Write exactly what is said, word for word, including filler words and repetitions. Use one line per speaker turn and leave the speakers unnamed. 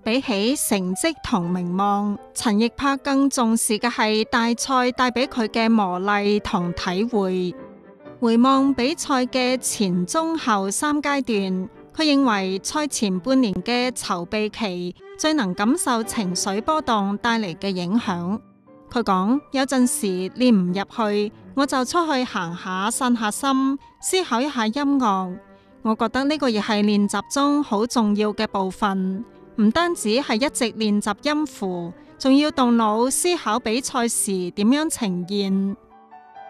比起成績同名望，陳奕柏更重視嘅係大賽帶俾佢嘅磨礪同體會。回望比賽嘅前中後三階段，佢認為賽前半年嘅籌備期最能感受情緒波動帶嚟嘅影響。佢講，有陣時練唔入去，我就出去行下散下心，思考一下音樂。我覺得呢個亦係練習中好重要嘅部分，唔單止係一直練習音符，仲要動腦思考比賽時點樣呈現。